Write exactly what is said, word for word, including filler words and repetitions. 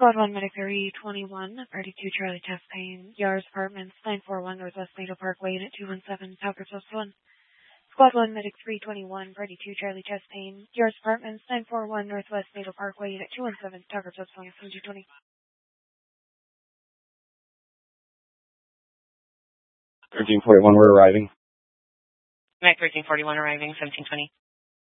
Squad one Medic three twenty-one, Party two Charlie Chest Pain, Yars Apartments, nine four one Northwest Nato Parkway, Unit two one seven, Talker Plus one. Squad one Medic three twenty-one, Party two Charlie Chest Pain, Yars Apartments, nine four one Northwest Nato Parkway, Unit two one seven, Talker Plus one, seven two twenty. thirteen forty-one, we're arriving. Mac thirteen forty-one arriving, seventeen twenty.